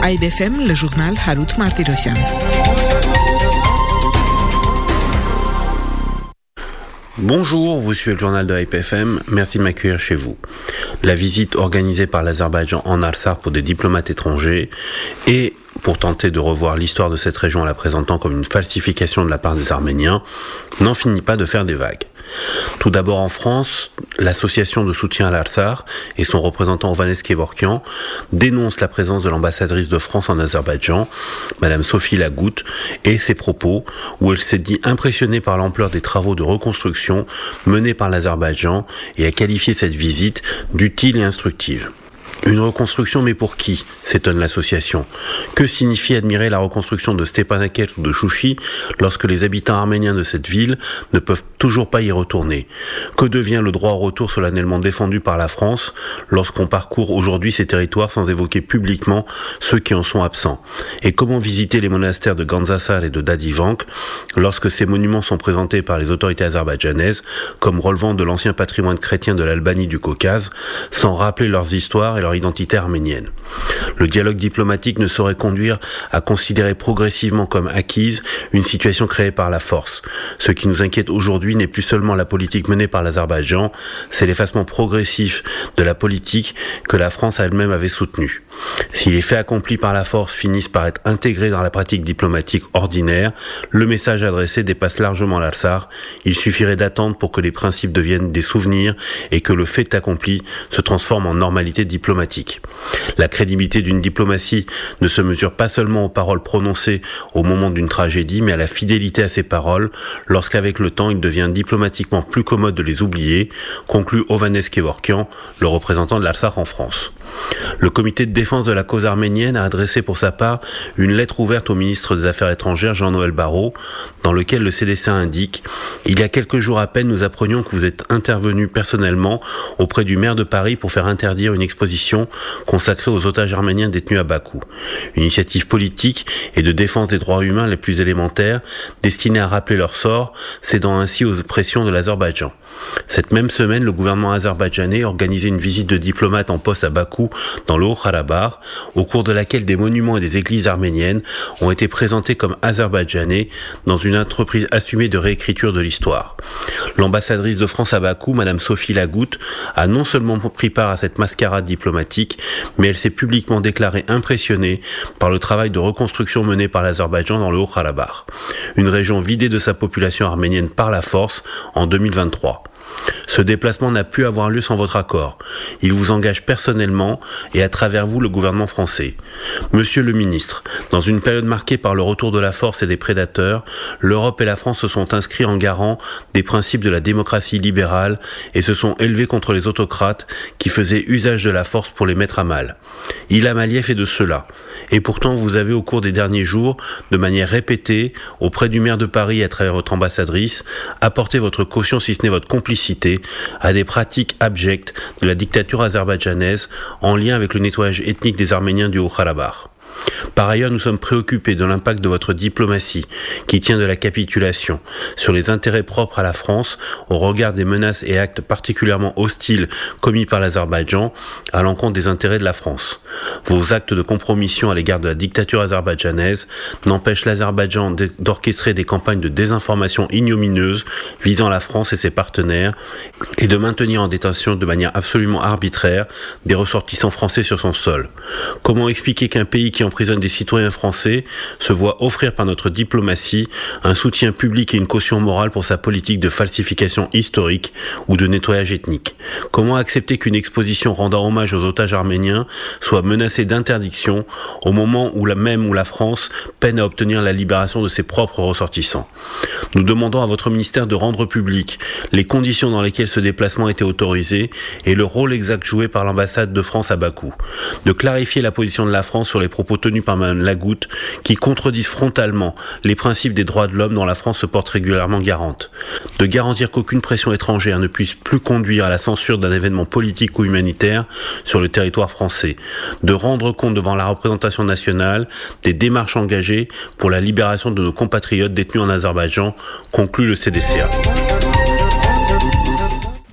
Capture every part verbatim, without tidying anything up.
I B F M, le journal Harout Martirosyan. Bonjour, vous suivez le journal de I P F M, merci de m'accueillir chez vous. La visite organisée par l'Azerbaïdjan en Artsakh pour des diplomates étrangers et pour tenter de revoir l'histoire de cette région en la présentant comme une falsification de la part des Arméniens, n'en finit pas de faire des vagues. Tout d'abord en France, l'association de soutien à l'Artsakh et son représentant Ovanes Kevorkian dénoncent la présence de l'ambassadrice de France en Azerbaïdjan, Madame Sophie Lagoutte, et ses propos où elle s'est dit impressionnée par l'ampleur des travaux de reconstruction menés par l'Azerbaïdjan et a qualifié cette visite d'utile et instructive. Une reconstruction, mais pour qui ? S'étonne l'association. Que signifie admirer la reconstruction de Stepanakert ou de Chouchi lorsque les habitants arméniens de cette ville ne peuvent toujours pas y retourner ? Que devient le droit au retour solennellement défendu par la France lorsqu'on parcourt aujourd'hui ces territoires sans évoquer publiquement ceux qui en sont absents ? Et comment visiter les monastères de Gandzasar et de Dadivank lorsque ces monuments sont présentés par les autorités azerbaïdjanaises comme relevant de l'ancien patrimoine chrétien de l'Albanie du Caucase, sans rappeler leurs histoires et leur identité arménienne. Le dialogue diplomatique ne saurait conduire à considérer progressivement comme acquise une situation créée par la force. Ce qui nous inquiète aujourd'hui n'est plus seulement la politique menée par l'Azerbaïdjan, c'est l'effacement progressif de la politique que la France elle-même avait soutenue. Si les faits accomplis par la force finissent par être intégrés dans la pratique diplomatique ordinaire, le message adressé dépasse largement l'Artsakh. Il suffirait d'attendre pour que les principes deviennent des souvenirs et que le fait accompli se transforme en normalité diplomatique. La crédibilité d'une diplomatie ne se mesure pas seulement aux paroles prononcées au moment d'une tragédie, mais à la fidélité à ces paroles, lorsqu'avec le temps il devient diplomatiquement plus commode de les oublier, conclut Ovanes Kevorkian, le représentant de l'Artsakh en France. Le comité de défense de la cause arménienne a adressé pour sa part une lettre ouverte au ministre des Affaires étrangères Jean-Noël Barrot, dans lequel le C D C indique « Il y a quelques jours à peine, nous apprenions que vous êtes intervenu personnellement auprès du maire de Paris pour faire interdire une exposition consacrée aux otages arméniens détenus à Bakou. Une initiative politique et de défense des droits humains les plus élémentaires, destinée à rappeler leur sort, cédant ainsi aux pressions de l'Azerbaïdjan. » Cette même semaine, le gouvernement azerbaïdjanais organisait une visite de diplomates en poste à Bakou, dans le Haut-Karabakh, au cours de laquelle des monuments et des églises arméniennes ont été présentés comme azerbaïdjanais dans une entreprise assumée de réécriture de l'histoire. L'ambassadrice de France à Bakou, Madame Sophie Lagoutte, a non seulement pris part à cette mascarade diplomatique, mais elle s'est publiquement déclarée impressionnée par le travail de reconstruction mené par l'Azerbaïdjan dans le Haut-Karabakh, une région vidée de sa population arménienne par la force en deux mille vingt-trois. Ce déplacement n'a pu avoir lieu sans votre accord. Il vous engage personnellement et à travers vous le gouvernement français. Monsieur le ministre, dans une période marquée par le retour de la force et des prédateurs, l'Europe et la France se sont inscrits en garant des principes de la démocratie libérale et se sont élevés contre les autocrates qui faisaient usage de la force pour les mettre à mal. Ilham Aliyev est de cela. Et pourtant, vous avez au cours des derniers jours, de manière répétée, auprès du maire de Paris et à travers votre ambassadrice, apporté votre caution, si ce n'est votre complicité, à des pratiques abjectes de la dictature azerbaïdjanaise en lien avec le nettoyage ethnique des Arméniens du Haut-Karabakh. Par ailleurs, nous sommes préoccupés de l'impact de votre diplomatie, qui tient de la capitulation, sur les intérêts propres à la France, au regard des menaces et actes particulièrement hostiles commis par l'Azerbaïdjan à l'encontre des intérêts de la France. Vos actes de compromission à l'égard de la dictature azerbaïdjanaise n'empêchent l'Azerbaïdjan d'orchestrer des campagnes de désinformation ignomineuses visant la France et ses partenaires et de maintenir en détention de manière absolument arbitraire des ressortissants français sur son sol. Comment expliquer qu'un pays qui emprisonne des citoyens français se voit offrir par notre diplomatie un soutien public et une caution morale pour sa politique de falsification historique ou de nettoyage ethnique ? Comment accepter qu'une exposition rendant hommage aux otages arméniens soit menacée d'interdiction au moment où la même où la France peine à obtenir la libération de ses propres ressortissants ? Nous demandons à votre ministère de rendre public les conditions dans lesquelles ce déplacement a été autorisé et le rôle exact joué par l'ambassade de France à Bakou, de clarifier la position de la France sur les propos tenus par Mme Lagoutte qui contredisent frontalement les principes des droits de l'homme dont la France se porte régulièrement garante, de garantir qu'aucune pression étrangère ne puisse plus conduire à la censure d'un événement politique ou humanitaire sur le territoire français, de rendre compte devant la représentation nationale des démarches engagées pour la libération de nos compatriotes détenus en Azerbaïdjan, conclut le C D C A.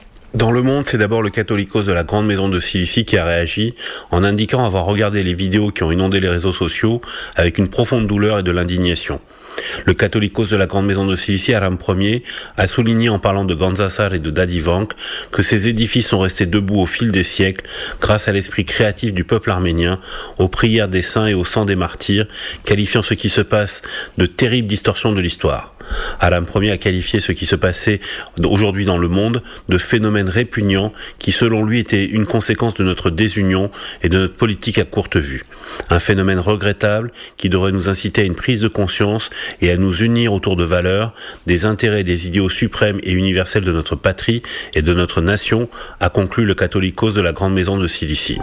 Dans le monde, c'est d'abord le Catholicos de la grande maison de Cilicie qui a réagi en indiquant avoir regardé les vidéos qui ont inondé les réseaux sociaux avec une profonde douleur et de l'indignation. Le Catholicos de la grande maison de Cilicie, Aram Ier, a souligné en parlant de Gandzasar et de Dadivank que ces édifices sont restés debout au fil des siècles grâce à l'esprit créatif du peuple arménien, aux prières des saints et au sang des martyrs, qualifiant ce qui se passe de terribles distorsions de l'histoire. Aram Ier a qualifié ce qui se passait aujourd'hui dans le monde de phénomène répugnant qui, selon lui, était une conséquence de notre désunion et de notre politique à courte vue. Un phénomène regrettable qui devrait nous inciter à une prise de conscience et à nous unir autour de valeurs, des intérêts et des idéaux suprêmes et universels de notre patrie et de notre nation, a conclu le Catholicos de la grande maison de Cilicie.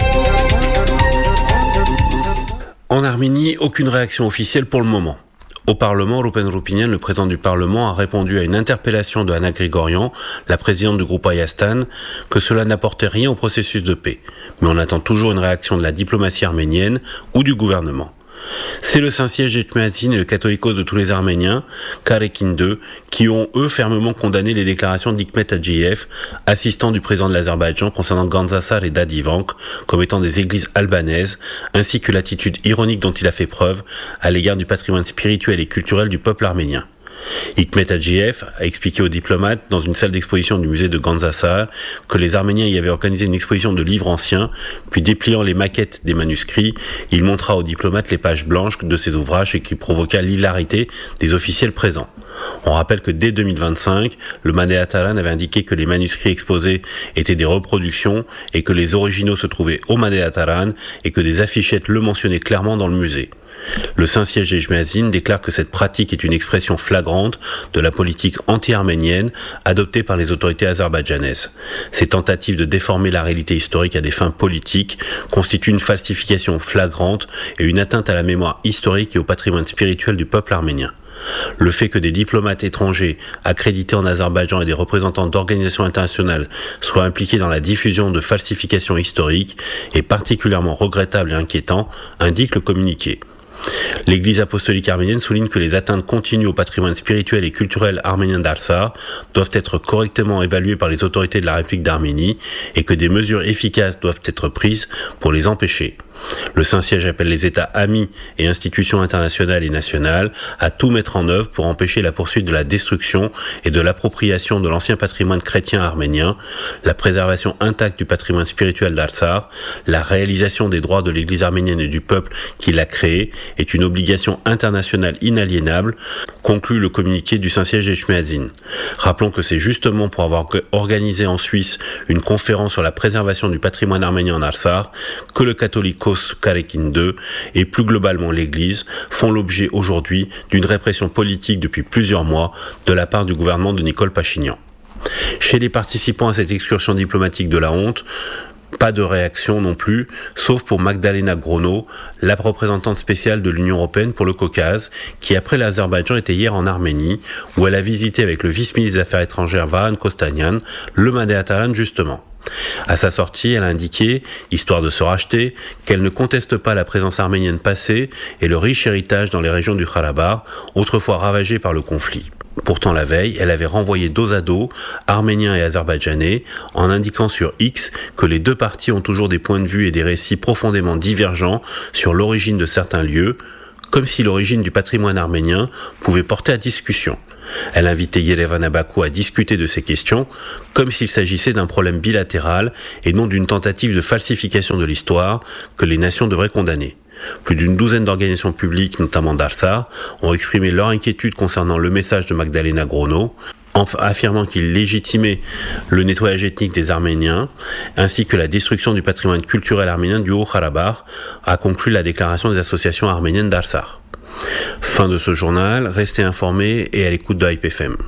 En Arménie, aucune réaction officielle pour le moment. Au Parlement, Rupen Rupinian, le président du Parlement, a répondu à une interpellation de Anna Grigorian, la présidente du groupe Ayastan, que cela n'apportait rien au processus de paix. Mais on attend toujours une réaction de la diplomatie arménienne ou du gouvernement. C'est le Saint-Siège Etchmiadzin et le Catholicos de tous les Arméniens, Karekin deux, qui ont eux fermement condamné les déclarations d'Hikmet Adjiyev, assistant du président de l'Azerbaïdjan concernant Gandzasar et Dadivank, comme étant des églises albanaises, ainsi que l'attitude ironique dont il a fait preuve à l'égard du patrimoine spirituel et culturel du peuple arménien. Hikmet Adjiyev a expliqué aux diplomates dans une salle d'exposition du musée de Gandzasar que les Arméniens y avaient organisé une exposition de livres anciens, puis dépliant les maquettes des manuscrits, il montra aux diplomates les pages blanches de ces ouvrages et qui provoqua l'hilarité des officiels présents. On rappelle que dès deux mille vingt-cinq, le Madeh Ataran avait indiqué que les manuscrits exposés étaient des reproductions et que les originaux se trouvaient au Madeh Ataran et que des affichettes le mentionnaient clairement dans le musée. Le Saint-Siège Etchmiadzin déclare que cette pratique est une expression flagrante de la politique anti-arménienne adoptée par les autorités azerbaïdjanaises. Ces tentatives de déformer la réalité historique à des fins politiques constituent une falsification flagrante et une atteinte à la mémoire historique et au patrimoine spirituel du peuple arménien. Le fait que des diplomates étrangers accrédités en Azerbaïdjan et des représentants d'organisations internationales soient impliqués dans la diffusion de falsifications historiques est particulièrement regrettable et inquiétant, indique le communiqué. L'Église apostolique arménienne souligne que les atteintes continues au patrimoine spirituel et culturel arménien d'Arsar doivent être correctement évaluées par les autorités de la République d'Arménie et que des mesures efficaces doivent être prises pour les empêcher. Le Saint-Siège appelle les États amis et institutions internationales et nationales à tout mettre en œuvre pour empêcher la poursuite de la destruction et de l'appropriation de l'ancien patrimoine chrétien arménien, la préservation intacte du patrimoine spirituel d'Arsar, la réalisation des droits de l'Église arménienne et du peuple qui l'a créée est une obligation internationale inaliénable, conclut le communiqué du Saint-Siège Etchmiadzin. Rappelons que c'est justement pour avoir organisé en Suisse une conférence sur la préservation du patrimoine arménien en Arsar que le Catholicos Karekin deux et plus globalement l'Église font l'objet aujourd'hui d'une répression politique depuis plusieurs mois de la part du gouvernement de Nicole Pachinian. Chez les participants à cette excursion diplomatique de la honte, pas de réaction non plus, sauf pour Magdalena Grono, la représentante spéciale de l'Union européenne pour le Caucase, qui après l'Azerbaïdjan était hier en Arménie, où elle a visité avec le vice-ministre des Affaires étrangères Vahan Kostanian, le Madeh Ataran justement. À sa sortie, elle a indiqué, histoire de se racheter, qu'elle ne conteste pas la présence arménienne passée et le riche héritage dans les régions du Karabakh, autrefois ravagées par le conflit. Pourtant, la veille, elle avait renvoyé dos à dos, arméniens et azerbaïdjanais, en indiquant sur X que les deux parties ont toujours des points de vue et des récits profondément divergents sur l'origine de certains lieux, comme si l'origine du patrimoine arménien pouvait porter à discussion. Elle invitait Yerevan à Bakou à discuter de ces questions, comme s'il s'agissait d'un problème bilatéral et non d'une tentative de falsification de l'histoire que les nations devraient condamner. Plus d'une douzaine d'organisations publiques, notamment d'Arsar, ont exprimé leur inquiétude concernant le message de Magdalena Grono, en affirmant qu'il légitimait le nettoyage ethnique des Arméniens, ainsi que la destruction du patrimoine culturel arménien du Haut-Karabakh, a conclu la déclaration des associations arméniennes d'Arsar. Fin de ce journal, restez informés et à l'écoute de Hype F M.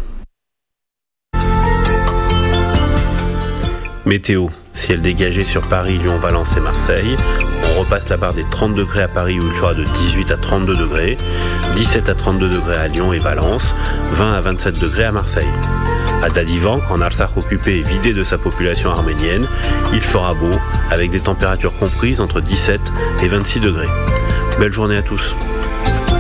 Météo, ciel dégagé sur Paris, Lyon, Valence et Marseille. On repasse la barre des trente degrés à Paris où il fera de dix-huit à trente-deux degrés, dix-sept à trente-deux degrés à Lyon et Valence, vingt à vingt-sept degrés à Marseille. À Dadivank, en Arsar occupé et vidé de sa population arménienne, il fera beau avec des températures comprises entre dix-sept et vingt-six degrés. Belle journée à tous.